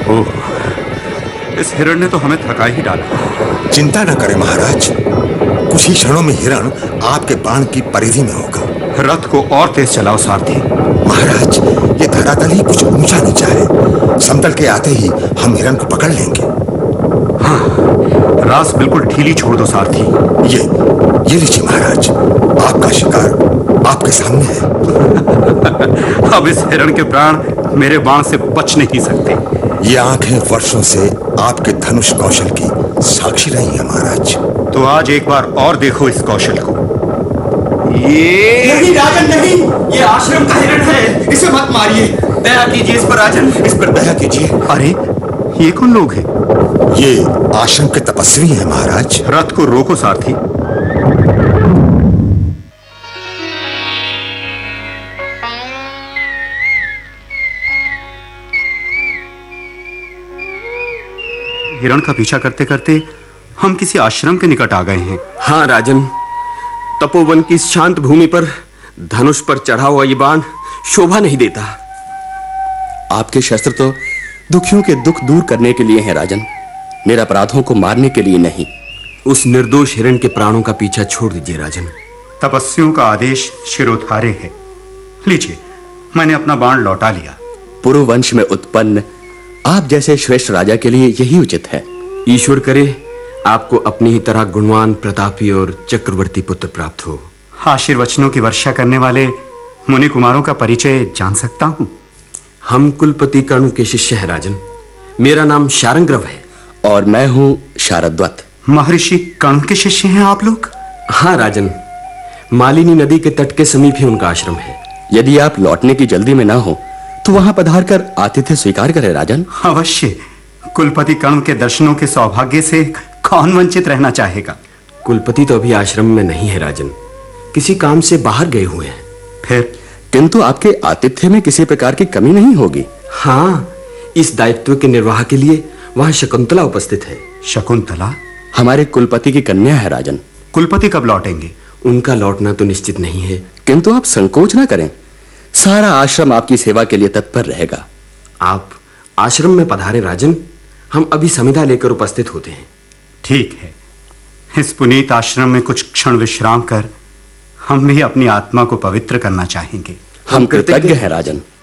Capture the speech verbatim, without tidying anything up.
ओह, इस हिरण ने तो हमें थका ही डाला। चिंता न करें महाराज, कुछ ही क्षणों में हिरण आपके बाण की परिधि में होगा। रथ को और तेज चलाओ सारथी। महाराज, ये धरातल ही कुछ ऊंचा नीचा है, समतल के आते ही हम हिरण को पकड़ लेंगे। हाँ, रास बिल्कुल ढीली छोड़ दो सारथी। ये ये लीजिए महाराज, आपका शिकार आपके सामने है। अब इस हिरण के प्राण मेरे बाण से बच नहीं सकते। ये आंखें वर्षों से आपके धनुष कौशल की साक्षी रही हैं महाराज। तो आज एक बार और देखो इस कौशल को। ये नहीं राजन नहीं, ये आश्रम का हिरण है, इसे मत मारिए। दया कीजिए इस पर राजन, इस पर दया कीजिए। अरे ये कौन लोग हैं? ये आश्रम के तपस्वी हैं महाराज। रथ को रोको सारथी। हिरण का पीछा करते करते हम किसी आश्रम के निकट आ गए हैं। हाँ राजन, तपोवन की शांत भूमि पर धनुष पर चढ़ा हुआ ये बाण शोभा नहीं देता। आपके शस्त्र तो दुखियों के दुख दूर करने के लिए हैं राजन, मेरे अपराधों को मारने के लिए नहीं। उस निर्दोष हिरण के प्राणों का पीछा छोड़ दीजिए राजन। तपस्वियों का आदेश शिरोधार्य है। लीजिए, मैंने अपना बाण लौटा लिया। पूर्व वंश में उत्पन्न आप जैसे श्रेष्ठ राजा के लिए यही उचित है। ईश्वर करे आपको अपनी ही तरह गुणवान, प्रतापी और चक्रवर्ती पुत्र प्राप्त हो। आशीर्वचनों की वर्षा करने वाले मुनि कुमारों का परिचय जान सकता हूं? हम कुलपति कर्ण के शिष्य हैं राजन। मेरा नाम शारंग्रव है। और मैं हूं शारद्वत। महर्षि कर्ण के शिष्य हैं आप लोग? हाँ राजन, मालिनी नदी के तट के समीप ही उनका आश्रम है। यदि आप लौटने की जल्दी में ना हो तो वहां पधार कर आतिथ्य स्वीकार करें राजन। अवश्य, कुलपति कर्ण के दर्शनों के सौभाग्य से कौन वंचित रहना चाहेगा। कुलपति तो अभी आश्रम में नहीं है राजन, किसी काम से बाहर गए हुए हैं। फिर किंतु आपके आतिथ्य में किसी प्रकार की कमी नहीं होगी। हाँ, इस दायित्व के निर्वाह के लिए वहां शकुंतला उपस्थित है। शकुंतला हमारे कुलपति की कन्या है राजन। कुलपति कब लौटेंगे? उनका लौटना तो निश्चित नहीं है, किंतु आप संकोच ना करें, सारा आश्रम आपकी सेवा के लिए तत्पर रहेगा। आप आश्रम में पधारे राजन, हम अभी समिधा लेकर उपस्थित होते हैं। ठीक है, इस पुनीत आश्रम में कुछ क्षण विश्राम कर हम भी अपनी आत्मा को पवित्र करना चाहेंगे। हम कृतज्ञ हैं राजन।